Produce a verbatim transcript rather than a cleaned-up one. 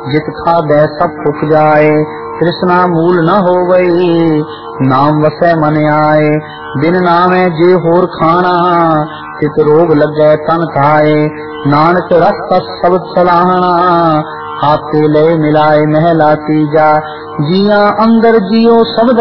जित खादै सब फुक जाए, तृष्णा मूल न हो गई, नाम वसै मन आए। बिन नामे जे होर खाना, चित रोग लगे तन खाए। नानक रस कस शब्द सलाहना, हाथे ले मिलाए महला तीजा। जिया अंदर जियो शब्द